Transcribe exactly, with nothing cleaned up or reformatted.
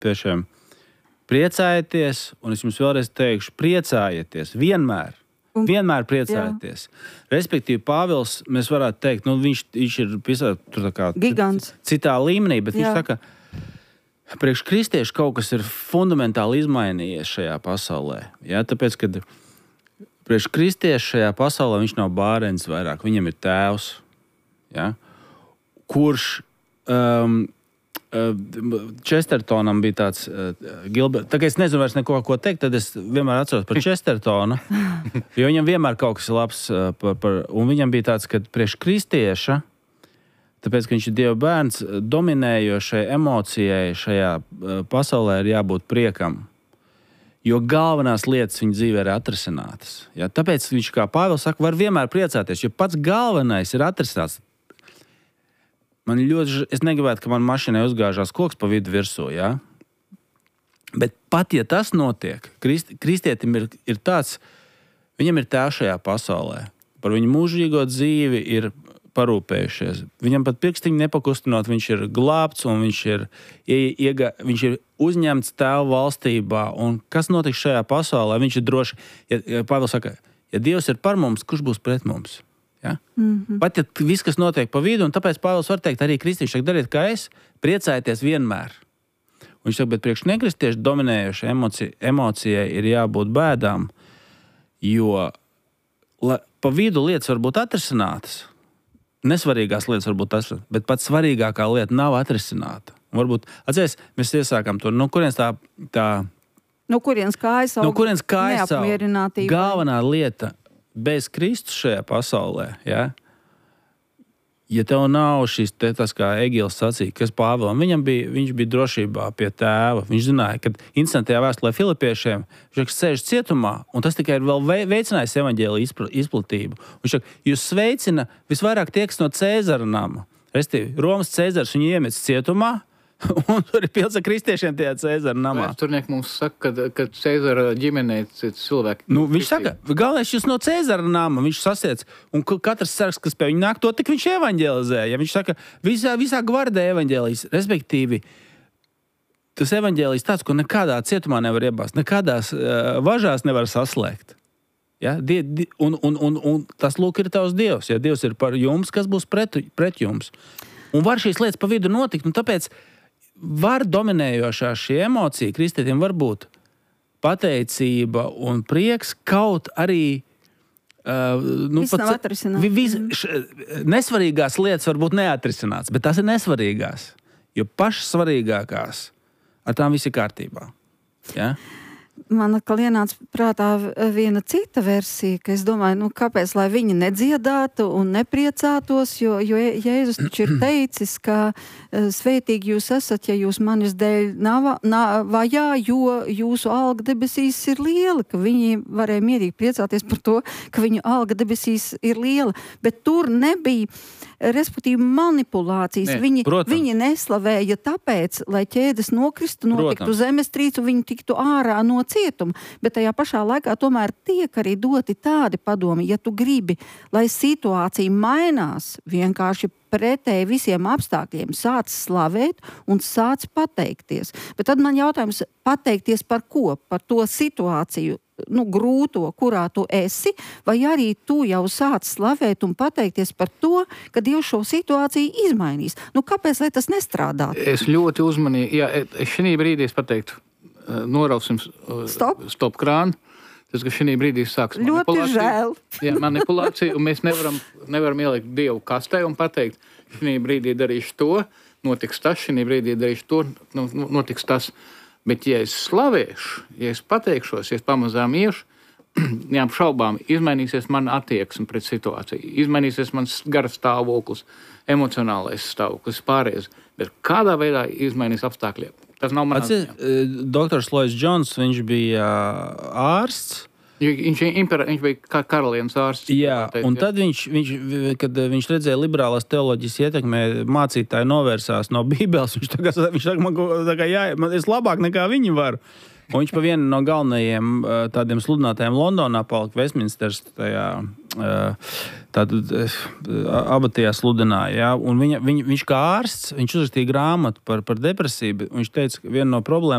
tiešām priecājieties, un es jums vēlreiz teikšu, priecājieties vienmēr. Un, vienmēr priecājieties. Jā. Respektīvi, Pāvils, mēs varētu teikt, nu, viņš, viņš ir visā, tur tā kā Gigants. Citā līmenī, bet Jā. viņš saka, priekš kristiešu kaut kas ir fundamentāli izmainījies šajā pasaulē. Ja? Tāpēc, kad priekš kristiešu šajā pasaulē viņš nav bārens vairāk, viņam ir tēvs, ja? Kurš um, Chestertonam bija tāds uh, Gilbert. Tā kā es nezinu vairs neko, ko teikt, tad es vienmēr atceros par Chestertonu, jo viņam vienmēr kaut kas ir labs. Uh, par, par, un viņam bija tāds, ka priekš kristieša, tāpēc, ka viņš ir Dieva bērns, dominējošai emocijai šajā uh, pasaulē ir jābūt priekam. Jo galvenās lietas viņa dzīvē ir atrisinātas. Ja? Tāpēc viņš, kā Pāvils saka, var vienmēr priecāties, jo pats galvenais ir atrisināts. Man ļoti, es negribētu, ka man mašīnai uzgāžās koks pa vidu virsū, ja? Bet pat, ja tas notiek, krist, kristietim ir, ir tāds, viņam ir tēvs šajā pasaulē. Par viņu mūžīgo dzīvi ir parūpējušies. Viņam pat pirkstiņu nepakustinot, viņš ir glābts un viņš ir, iega, viņš ir uzņemts tēva valstībā. Un kas notiks šajā pasaulē, viņš ir droši. Ja, ja Pāvils saka, ja Dievs ir par mums, kurš būs pret mums? Ja? Mm-hmm. Pat ja viss, kas notiek pa vidu, un tāpēc Pāvils var teikt, arī kristieši saka, dariet kā es, priecājieties vienmēr. Un viņš saka, bet priekš nekristieši dominējuši emocija, emocijai ir jābūt bēdām, jo la, pa vidu lietas var būt atrisinātas. Nesvarīgās lietas var būt atrisinātas, bet pats svarīgākā lieta nav atrisināta. Un varbūt, atceries, mēs iesākam to, no kurienes tā... tā no kurienes kājas aug no kurienes kājas aug neapmierinātība. Galvenā lieta bez Kristus šajā pasaulē, ja, ja tev nav šīs, te, tas kā Egils sacīja, kas Pāvilam, viņam bija, viņš bija drošībā pie tēva. Viņš zināja, ka instantajā vēstulē Filipiešiem viņš sēž cietumā, un tas tikai ir vēl veicinājis evaņģēlija izplatību. Viņš saka, jūs sveicina visvairāk tie, kas no Cēzara nama. Restīvi, Romas Cēzars viņu iemet cietumā, un tur ir pilns ar kristiešiem tajā Cēzara namā. Vēsturnieki mums saka, ka, ka Cēzara ģimenē cilvēki... Nu, viņš saka, galvenais jūs no Cēzara nama, viņš sasiec, un katrs sargs, kas pie viņa nāk, to tik viņš evaņģelizē. Ja viņš saka, visā, visā gvardē evaņģēlijas, respektīvi, tas evaņģēlijas tāds, ko nekādā cietumā nevar iebāzt, nekādās uh, važās nevar saslēgt. Ja? Die, die, un, un, un, un tas, lūk, ir tavs Dievs. Ja Dievs ir par jums, kas būs pret, pret jums. Un var šīs lietas pa vidu notikt, un tāpēc var dominējošā šī emocija, kristietim var būt pateicība un prieks, kaut arī uh, nu, viss nav atrisināts. Vis, š, nesvarīgās lietas var būt neatrisināts, bet tās ir nesvarīgās, jo pašas svarīgākās ar tām viss ir kārtībā. Ja? Man atkal ienāca prātā viena cita versija, ka es domāju, nu kāpēc, lai viņi nedziedātu un nepriecātos, jo, jo Jēzus taču ir teicis, ka svētīgi jūs esat, ja jūs manis dēļ nav, nav vajā, jo jūsu alga debesīs ir liela, ka viņi varēja mierīgi priecāties par to, ka viņu alga debesīs ir liela, bet tur nebija respektīvi manipulācijas. Ne, viņi, protams. viņi neslavēja tāpēc, lai ķēdes nokristu, notiktu zemestrīce un viņi tiktu ārā no cietuma. Bet tajā pašā laikā tomēr tiek arī doti tādi padomi, ja tu gribi, lai situācija mainās vienkārši pretēji visiem apstākļiem, sāc slavēt un sāc pateikties. Bet tad man jautājums, pateikties par ko? Par to situāciju, nu, grūto, kurā tu esi, vai arī tu jau sāc slavēt un pateikties par to, ka Dievs šo situāciju izmainīs. Nu, kāpēc, lai tas nestrādā? Es ļoti uzmanīgi, jā, šī brīdī es pateiktu, norausim Stop. stop krānu. Tas, ka šī brīdī sāks ļoti žēl. Jā, manipulācija, un mēs nevaram, nevaram ielikt Dievu kastē un pateikt, šī brīdī darīšu to, notiks tas, šī brīdī darīšu to, notiks tas. Bet, ja es slavēšu, ja es pateikšos, ja es pamazām iešu, neapšaubām, izmainīsies mana attieksme pret situāciju, izmainīsies mans garas stāvoklis, emocionālais stāvoklis, pārējais, bet kādā veidā izmainīs apstākļiem. Tas nav manā ziņā. Doktors Lloyds Jones, viņš bija ārsts. Viņš, impera, viņš bija kā karalienes ārsts. Jā, un tad viņš, viņš, kad viņš redzēja liberālās teoloģijas ietekmē, mācītāji novērsās no Bībeles, viņš tā kā, viņš tā kā, man, tā kā jā, man es labāk nekā viņi varu. Un viņš pa vienu no galvenajiem tādiem sludinātājiem Londonā palika Westminsters tajā tātad abatijā sludināja. Ja? Un viņa, viņa, viņš kā ārsts, viņš uzrakstīja grāmatu par, par depresiju. Viņš teica, ka viena no problēmām